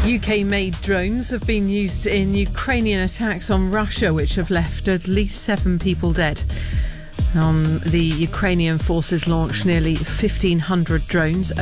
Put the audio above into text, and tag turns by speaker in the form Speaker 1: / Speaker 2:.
Speaker 1: UK-made drones have been used in Ukrainian attacks on Russia, which have left at least 7 people dead. The Ukrainian forces launched nearly 1,500 drones